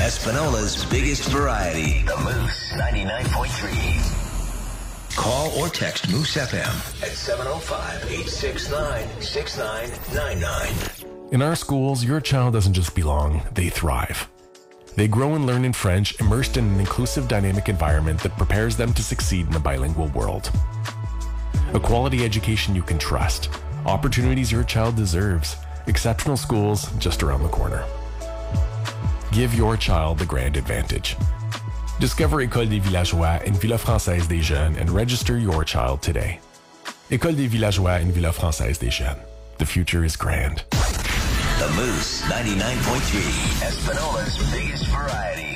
Espinola's biggest variety. The Moose 99.3. Call or text Moose FM at 705-869-6999. In our schools, your child doesn't just belong, they thrive. They grow and learn in French, immersed in an inclusive, dynamic environment that prepares them to succeed in a bilingual world. A quality education you can trust, opportunities your child deserves, exceptional schools just around the corner. Give your child the grand advantage. Discover École des Villageois in Villa Française des Jeunes and register your child today. École des Villageois in Villa Française des Jeunes. The future is grand. The Moose 99.3, Espinola's biggest variety.